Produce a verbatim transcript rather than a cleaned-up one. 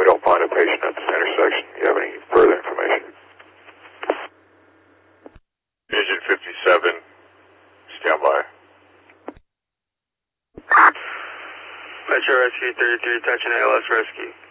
don't find a patient at this intersection. Do you have any further information? Engine fifty-seven, stand by. Metro Rescue thirty-three, touching A L S Rescue.